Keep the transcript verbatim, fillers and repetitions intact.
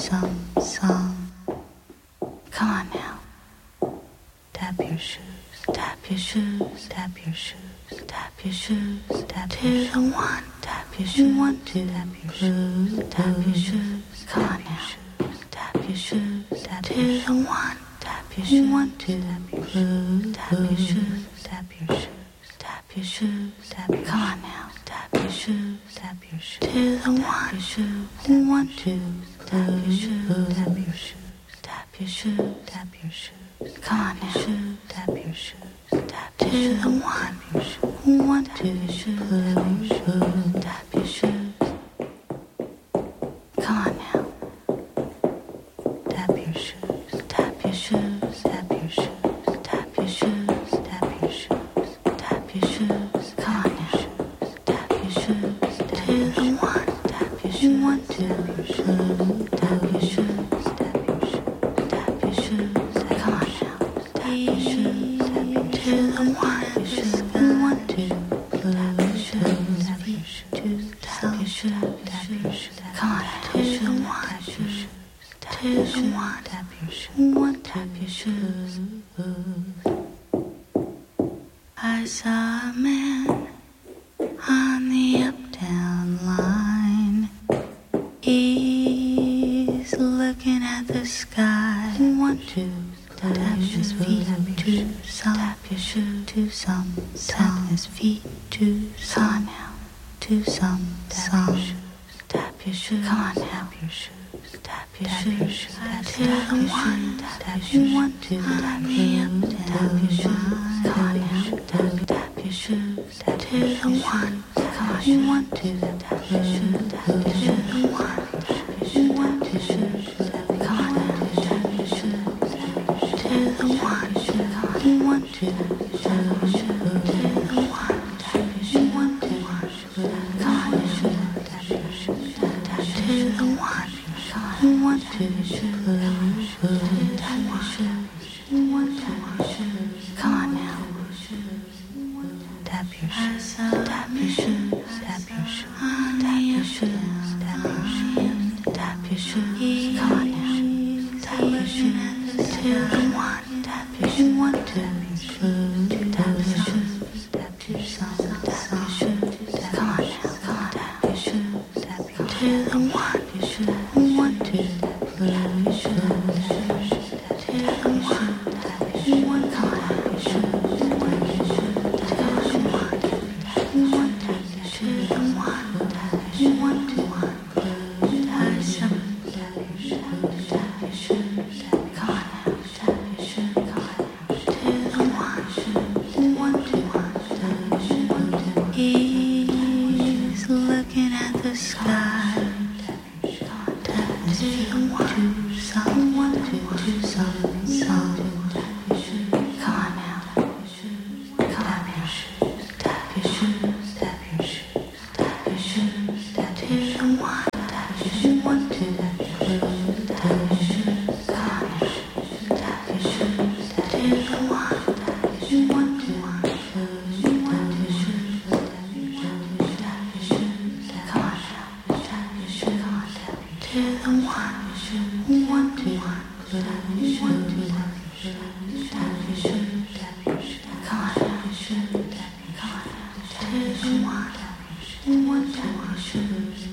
some song. Come on now. Tap your shoes, tap your shoes, tap your shoes, tap your shoes, tap your shoes. One, tap your shoes, one, two, tap your shoes, tap your shoes. Come on now. Tap your shoes, tap your shoes. One, tap your shoes, one, two, tap your shoes, tap your shoes, tap your shoes, tap your shoes, tap. Come on now. Tap your shoes, tap your shoes. Two, tap your shoes, one, two, tap your shoes, tap your shoes. Tap your shoes, tap your shoes. Come on now. Shoes, tap your shoes. Tap your shoes. One, your shoes. One, two, your shoes. Tap your shoes. Tap your shoes. Come on now. Tap your shoes. Tap your shoes. Tap your shoes. Tap your shoes. Tap your shoes. Tap your shoes. Come on now. Tap your shoes. Tap your shoes. One, tap your shoes. One, two, your shoes. Tap your shoes. I saw a man on the uptown line. He's looking at the sky. One, two, tap his feet to some, tap your shoe to some, tap his feet to some, to some song. Tap your shoes, come on, tap your shoes. Tap your shoes, tap your shoes, tap your one, two, tap your tap your shoes, come on now, tap tap your shoes, tap your one, come on, one, two, tap your shoes, tap your shoes, one, tap your shoes, one, two, shoes, come on now, tap your shoes, tap your one, come on, one, two, tap your shoes, tap your one, tap your shoes, one, two, come on, tap your shoes, tap your one. One, two, shoes, tap your shoes, one, two, shoes, come on now. Tap your shoes, tap your shoes, tap your shoes, tap your shoes, tap your shoes, tap your shoes, come on now. Tap your shoes, two, one, tap your shoes, one, two, shoes, tap your shoes, tap your shoes, tap your shoes, come on now, come on, tap your shoes, tap your two, one, your shoes. One, two, tap your shoes, tap your shoes, tap your shoes, tap your shoes, one, come on, tap your shoes, tap your shoes, tap your shoes, one, tap your shoes, one, tap your shoes, one, two, one, tap your shoes, tap your shoes, tap your shoes, come on, tap your shoes, come on, two, one, shoes, one, two, one, tap your shoes, one, two, he's looking at the sky. Two, one, some, one, two, two, some, some. Come on now. Tap your shoes, tap your shoes, tap your shoes, tap your shoes, tap your shoes, one, tap your shoes, one, two, tap your shoes, tap your shoes, come on now. Tap your shoes, tap your shoes, one, tap your shoes, one, two, one, tap your shoes, tap your shoes, tap your shoes, come on now. Tap your shoes, come on, tap two, one, one, two, one, tap your shoes, tap your shoes, tap your shoes, come on, tap your shoes, tap your come on, two, one, one, two, one, shoes.